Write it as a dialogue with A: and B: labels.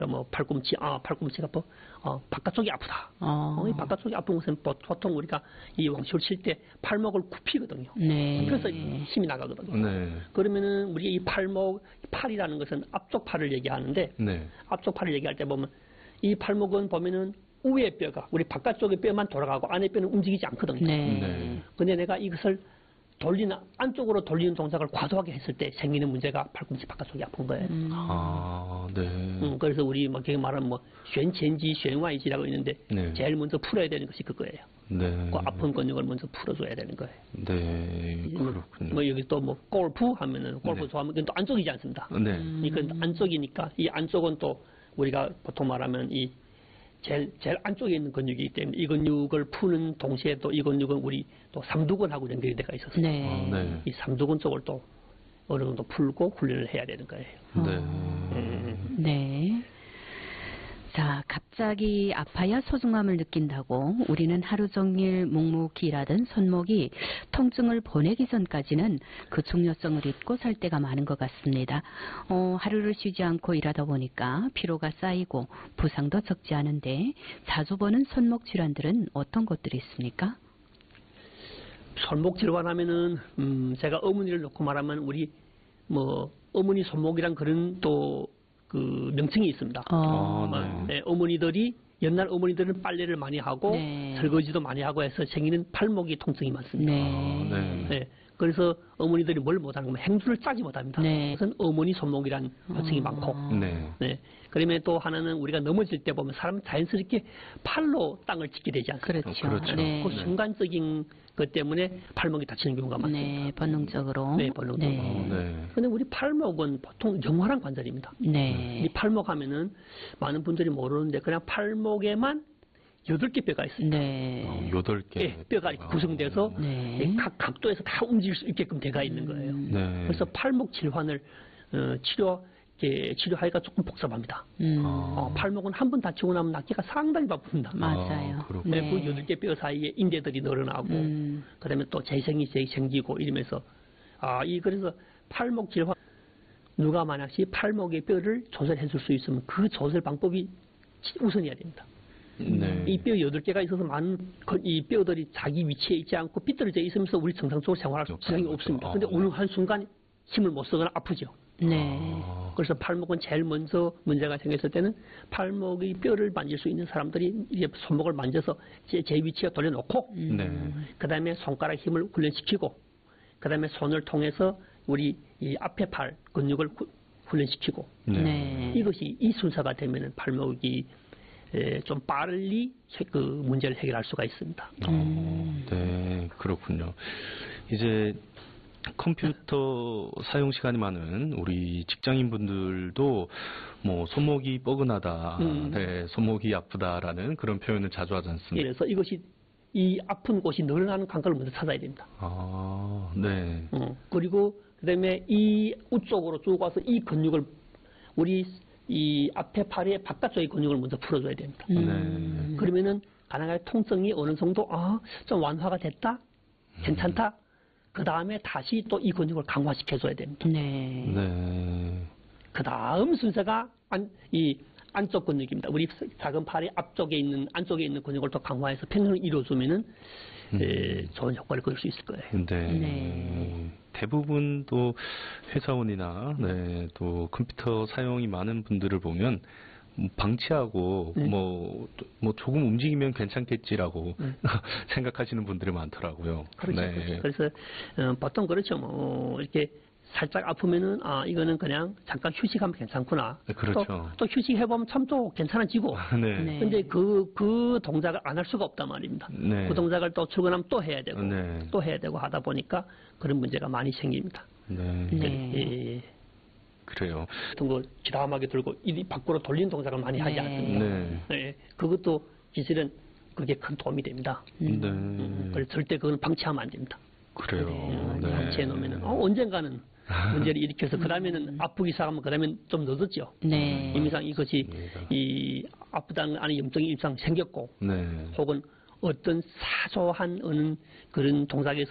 A: 뭐 팔꿈치가 바깥쪽이 아프다. 이 바깥쪽이 아픈 것은 보통 우리가 이 왕치를 칠 때 팔목을 굽히거든요.
B: 네.
A: 그래서 힘이 나가거든요.
B: 네.
A: 그러면은 우리가 이 팔이라는 것은 앞쪽 팔을 얘기하는데,
B: 네. 앞쪽
A: 팔을 얘기할 때 보면 이 팔목은 보면은 우회 뼈가 우리 바깥쪽의 뼈만 돌아가고 안의 뼈는 움직이지 않거든요.
B: 네.
A: 근데 내가 이것을 안쪽으로 돌리는 동작을 과도하게 했을 때 생기는 문제가 팔꿈치 바깥쪽이 아픈 거예요.
B: 네.
A: 그래서 우리 그게 말하는旋前肌, 旋外肌라고 있는데,
B: 네.
A: 제일 먼저 풀어야 되는 것이 그거예요.
B: 네.
A: 그 아픈 근육을 먼저 풀어줘야 되는 거예요.
B: 네. 그렇군요.
A: 여기 또 골프 하면은, 골프 좋아하면 이건 또 안쪽이지 않습니다.
B: 네.
A: 이건 안쪽이니까, 이 안쪽은 또 우리가 보통 말하면 제일 안쪽에 있는 근육이기 때문에 이 근육을 푸는 동시에 또 이 근육은 우리 또 삼두근하고 연결이 돼가 있어서
B: 네.
A: 이 삼두근 쪽을 또 어느 정도 풀고 훈련을 해야 되는 거예요.
B: 네. 자, 갑자기 아파야 소중함을 느낀다고 우리는 하루 종일 묵묵히 일하던 손목이 통증을 보내기 전까지는 그 중요성을 잊고 살 때가 많은 것 같습니다. 하루를 쉬지 않고 일하다 보니까 피로가 쌓이고 부상도 적지 않은데 자주 보는 손목 질환들은 어떤 것들이 있습니까?
A: 손목 질환 하면은 제가 어머니를 놓고 말하면 우리 어머니 손목이란 그런 또 그 명칭이 있습니다. 네, 옛날 어머니들은 빨래를 많이 하고 설거지도 많이 하고 해서 생기는 팔목이 통증이 많습니다. 네. 그래서 어머니들이 뭘 못하는 거면 행주를 짜지 못합니다. 그것은 어머니 손목이란 호칭이 많고. 네. 그러면 또 하나는 우리가 넘어질 때 보면 사람은 자연스럽게 팔로 땅을 짚게 되지 않습니까?
B: 그렇죠.
A: 그 순간적인 것 때문에 팔목이 다치는 경우가 많습니다.
B: 네, 본능적으로.
A: 네, 본능적으로. 근데 우리 팔목은 보통 영활한 관절입니다. 이 팔목 하면은 많은 분들이 모르는데 그냥 팔목에만 8개 뼈가 있습니다.
B: 8개.
A: 뼈가 구성돼서 각 각도에서 다 움직일 수 있게끔 돼가 있는 거예요. 그래서 팔목 질환을 치료하기가 조금 복잡합니다. 팔목은 한 번 다치고 나면 낫기가 상당히 바쁩니다.
B: 맞아요.
A: 그 8개 뼈 사이에 인대들이 늘어나고, 그 다음에 또 재생이 생기고 이러면서, 그래서 팔목 질환, 누가 만약에 팔목의 뼈를 조절해 줄 수 있으면 그 조절 방법이 우선이어야 됩니다. 이 뼈 8개가 있어서 많은 이 뼈들이 자기 위치에 있지 않고 삐뚤어져 있으면서 우리 정상적으로 생활할 수장이 없습니다. 근데 어느 한순간 힘을 못 쓰거나 아프죠. 그래서 팔목은 제일 먼저 문제가 생겼을 때는 팔목의 뼈를 만질 수 있는 사람들이 이제 손목을 만져서 제 위치에 돌려놓고, 그 다음에 손가락 힘을 훈련시키고, 그 다음에 손을 통해서 우리 이 앞에 팔 근육을 훈련시키고, 이것이 이 순서가 되면은 팔목이 좀 빨리 그 문제를 해결할 수가 있습니다.
B: 네, 그렇군요. 이제 컴퓨터 사용 시간이 많은 우리 직장인분들도 손목이 뻐근하다, 손목이 아프다라는 그런 표현을 자주 하지 않습니까?
A: 그래서 이 아픈 곳이 늘어나는 관절을 먼저 찾아야 됩니다. 그리고 그다음에 이 우쪽으로 쭉 와서 이 근육을 우리 이 앞에 팔의 바깥쪽의 근육을 먼저 풀어줘야 됩니다. 그러면은 가능하게 통증이 어느 정도 좀 완화가 됐다, 괜찮다. 그 다음에 다시 또 이 근육을 강화시켜줘야 됩니다. 그 다음 순서가 이 안쪽 근육입니다. 우리 작은 팔의 안쪽에 있는 근육을 또 강화해서 평형을 이루어주면은 좋은 효과를 거둘 수 있을 거예요.
B: 대부분 또 회사원이나 또 컴퓨터 사용이 많은 분들을 보면 방치하고 조금 움직이면 괜찮겠지라고 생각하시는 분들이 많더라고요.
A: 그래서 보통 그렇죠. 이렇게 살짝 아프면은 이거는 그냥 잠깐 휴식하면 괜찮구나. 또 휴식해보면 참 또 괜찮아지고. 근데 그 동작을 안 할 수가 없단 말입니다. 그 동작을 또 출근하면 또 해야 되고, 또 해야 되고 하다 보니까 그런 문제가 많이 생깁니다.
B: 그래요.
A: 어떤 거 지람하게 들고 이 밖으로 돌리는 동작을 많이 하지 않습니까? 그것도 사실은 그게 큰 도움이 됩니다. 그래서 절대 그건 방치하면 안 됩니다. 방치해 놓으면은 언젠가는 문제를 일으켜서 그 다음에는 아프기 시작하면 그 다음엔 좀 늦었죠. 이미상 이것이 이 아프다는 안에 염증이 입상 생겼고, 혹은 어떤 사소한 어느 그런 동작에서